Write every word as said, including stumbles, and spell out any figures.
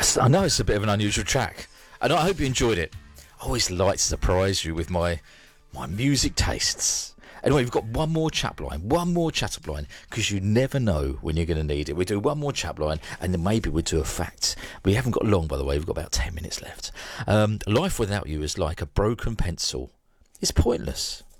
I know it's a bit of an unusual track, and I hope you enjoyed it. I always like to surprise you with my my music tastes. Anyway, we've got one more chat line, one more chat up line, because you never know when you're going to need it. We do one more chat line, and then maybe we'll do a fact. We haven't got long, by the way. We've got about ten minutes left. Um, life without you is like a broken pencil. It's pointless.